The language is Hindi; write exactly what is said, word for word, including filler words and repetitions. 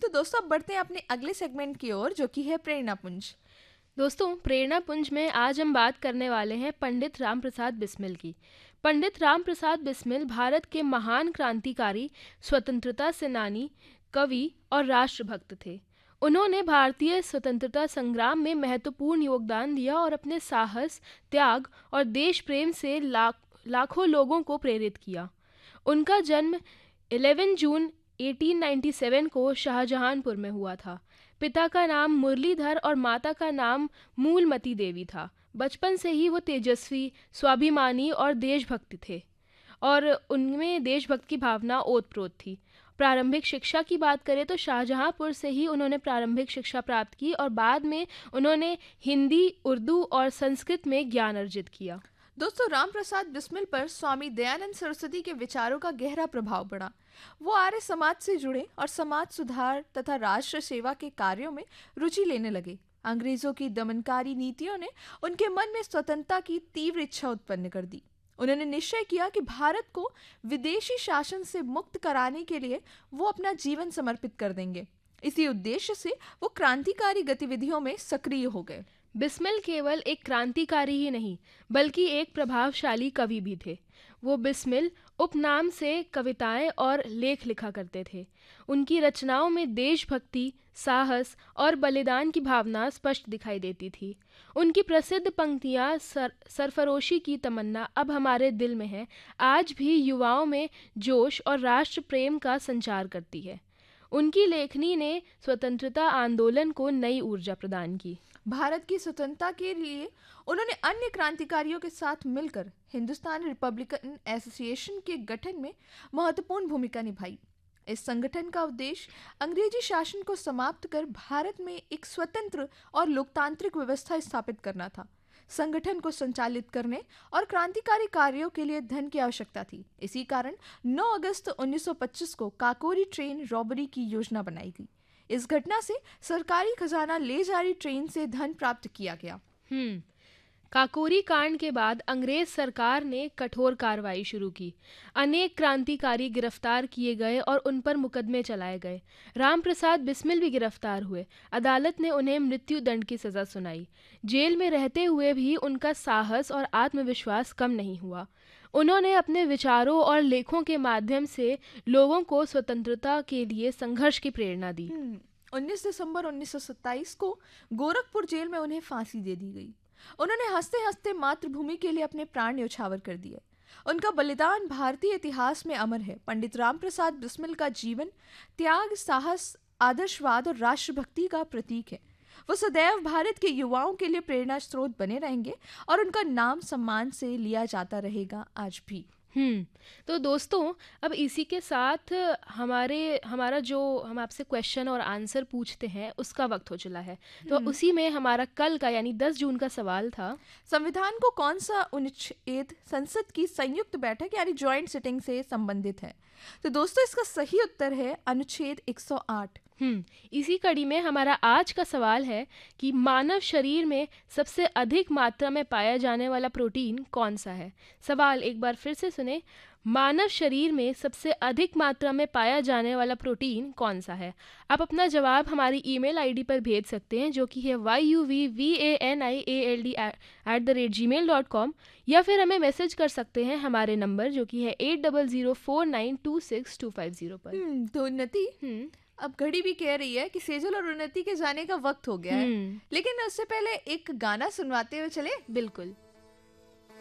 तो दोस्तों अब बढ़ते हैं अपने अगले सेगमेंट की ओर, जो कि है प्रेरणा पुंज। दोस्तों, प्रेरणा पुंज में आज हम बात करने वाले हैं पंडित रामप्रसाद बिस्मिल की। पंडित रामप्रसाद बिस्मिल भारत के महान क्रांतिकारी, स्वतंत्रता सेनानी, कवि और राष्ट्रभक्त थे। उन्होंने भारतीय स्वतंत्रता संग्राम में महत्वपूर्ण योगदान दिया और अपने साहस, त्याग और देश प्रेम से लाख लाखों लोगों को प्रेरित किया। उनका जन्म ग्यारह जून अठारह सौ सत्तानवे को शाहजहांपुर में हुआ था। पिता का नाम मुरलीधर और माता का नाम मूलमती देवी था। बचपन से ही वो तेजस्वी, स्वाभिमानी और देशभक्त थे और उनमें देशभक्त की भावना ओतप्रोत थी। प्रारंभिक शिक्षा की बात करें तो शाहजहांपुर से ही उन्होंने प्रारंभिक शिक्षा प्राप्त की और बाद में उन्होंने हिंदी, उर्दू और संस्कृत में ज्ञान अर्जित किया। दोस्तों, रामप्रसाद बिस्मिल पर स्वामी दयानंद सरस्वती के विचारों का गहरा प्रभाव पड़ा। वो आर्य समाज से जुड़े और समाज सुधार तथा राष्ट्र सेवा के कार्यों में रुचि लेने लगे। अंग्रेजों की दमनकारी नीतियों ने उनके मन में स्वतंत्रता की तीव्र इच्छा उत्पन्न कर दी। उन्होंने निश्चय किया कि भारत को विदेशी शासन से मुक्त कराने के लिए वो अपना जीवन समर्पित कर देंगे। इसी उद्देश्य से वो क्रांतिकारी गतिविधियों में सक्रिय हो गए। बिस्मिल केवल एक क्रांतिकारी ही नहीं बल्कि एक प्रभावशाली कवि भी थे। वो बिस्मिल उपनाम से कविताएं और लेख लिखा करते थे। उनकी रचनाओं में देशभक्ति, साहस और बलिदान की भावना स्पष्ट दिखाई देती थी। उनकी प्रसिद्ध पंक्तियां सर, सरफरोशी की तमन्ना अब हमारे दिल में है आज भी युवाओं में जोश और राष्ट्र प्रेम का संचार करती है। उनकी लेखनी ने स्वतंत्रता आंदोलन को नई ऊर्जा प्रदान की। भारत की स्वतंत्रता के लिए उन्होंने अन्य क्रांतिकारियों के साथ मिलकर हिंदुस्तान रिपब्लिकन एसोसिएशन के गठन में महत्वपूर्ण भूमिका निभाई। इस संगठन का उद्देश्य अंग्रेजी शासन को समाप्त कर भारत में एक स्वतंत्र और लोकतांत्रिक व्यवस्था स्थापित करना था। संगठन को संचालित करने और क्रांतिकारी कार्यों के लिए धन की आवश्यकता थी। इसी कारण नौ अगस्त उन्नीस सौ पच्चीस को काकोरी ट्रेन रॉबरी की योजना बनाई गई। इस घटना से सरकारी खजाना ले जा रही ट्रेन से धन प्राप्त किया गया। हम्म काकोरी कांड के बाद अंग्रेज सरकार ने कठोर कार्रवाई शुरू की। अनेक क्रांतिकारी गिरफ्तार किए गए और उन पर मुकदमे चलाए गए। रामप्रसाद बिस्मिल भी गिरफ्तार हुए। अदालत ने उन्हें मृत्यु दंड की सज़ा सुनाई। जेल में रहते हुए भी उनका साहस और आत्मविश्वास कम नहीं हुआ। उन्होंने अपने विचारों और लेखों के माध्यम से लोगों को स्वतंत्रता के लिए संघर्ष की प्रेरणा दी। उन्नीस दिसंबर उन्नीस सौ सत्ताईस को गोरखपुर जेल में उन्हें फांसी दे दी गई। उन्होंने हंसते हंसते मातृभूमि के लिए अपने प्राण न्यौछावर कर दिए। उनका बलिदान भारतीय इतिहास में अमर है। पंडित रामप्रसाद बिस्मिल का जीवन त्याग, साहस, आदर्शवाद और राष्ट्रभक्ति का प्रतीक है। वो सदैव भारत के युवाओं के लिए प्रेरणा स्रोत बने रहेंगे और उनका नाम सम्मान से लिया जाता रहेगा आज भी। हम्म तो दोस्तों, अब इसी के साथ हमारे हमारा जो हम आपसे क्वेश्चन और आंसर पूछते हैं उसका वक्त हो चला है। तो उसी में हमारा कल का यानी दस जून का सवाल था, संविधान को कौन सा अनुच्छेद संसद की संयुक्त बैठक यानी जॉइंट सिटिंग से संबंधित है? तो दोस्तों, इसका सही उत्तर है अनुच्छेद एक सौ आठ। हम्म इसी कड़ी में हमारा आज का सवाल है कि मानव शरीर में सबसे अधिक मात्रा में पाया जाने वाला प्रोटीन कौन सा है? सवाल एक बार फिर से सुने। मानव शरीर में सबसे अधिक मात्रा में पाया जाने वाला प्रोटीन कौन सा है? आप अपना जवाब हमारी ईमेल आईडी पर भेज सकते हैं, जो कि है why you we V A N I A L D at the rate ji mail dot com, या फिर हमें मैसेज कर सकते हैं हमारे नंबर जो कि है eight double zero four nine to six to five zero पर। तो उन्नति, अब घड़ी भी कह रही है कि सेजल और उन्नति के जाने का वक्त हो गया है, लेकिन उससे पहले एक गाना सुनवाते हुए चले। बिल्कुल।